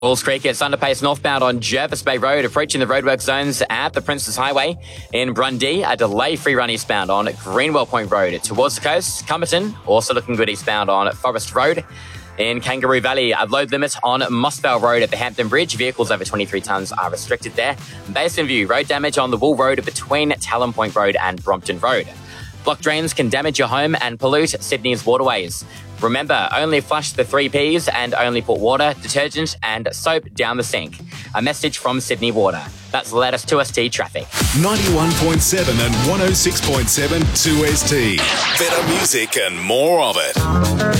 Halls Creek gets underpace northbound on Jervis Bay Road, approaching the roadwork zones at the Princes Highway. In Brundee, a delay-free run eastbound on Greenwell Point Road towards the coast. Cumberton, also looking good eastbound on Forest Road. In Kangaroo Valley, a load limit on Mossvale Road at the Hampton Bridge. Vehicles over 23 tonnes are restricted there. Basin View, road damage on the Wool Road between Talon Point Road and Brompton Road. Block drains can damage your home and pollute Sydney's waterways. Remember, only flush the 3 Ps and only put water, detergent and soap down the sink. A message from Sydney Water. That's the latest 2ST traffic. 91.7 and 106.7 2ST. Better music and more of it.